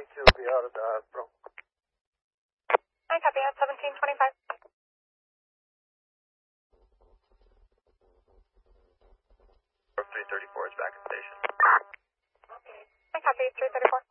2 will be out of the hospital. I copy at 1725. 334 is back at station. I copy 334.